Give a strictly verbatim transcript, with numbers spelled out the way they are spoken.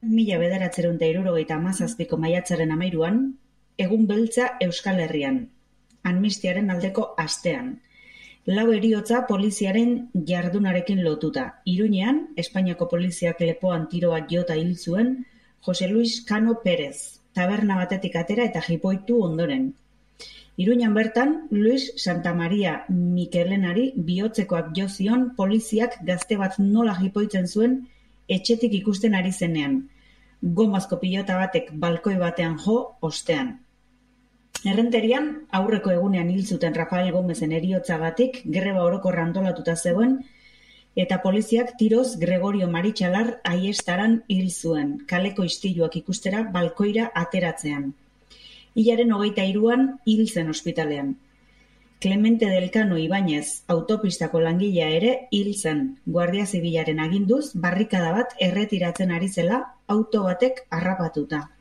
Mila bederatziehun eta hirurogeita hamazazpiko maiatzaren hamairuan, egun beltza Euskal Herrian, amnistiaren aldeko astean. Lau heriotza poliziaren jardunarekin lotuta. Iruñean, Espainiako poliziak lepoan tiroak jota hil zuen Jose Luis Cano Pérez, taberna batetik atera eta jipoitu ondoren. Iruñan bertan, Luis Santamaria Mikelenari bihotzekoak jo zion poliziak gazte bat nola jipoitzen zuen etxetik ikusten ari zenean, gomazko pilota batek balkoi batean jo ostean. Errenterian, aurreko egunean hil zuten Rafael Gómezen heriotzagatik greba orokorra antolatuta zegoen, eta poliziak tiroz Gregorio Maritxalar Aiestaran hil zuen, kaleko istiluak ikustera balkoira ateratzean. Hilaren hogeita hiruan hil zen ospitalean. Clemente del Cano Ibáñez autopistako langilea ere hil zen, Guardia Zibilaren aginduz barrikada bat erretiratzen ari zela auto batek harrapatuta.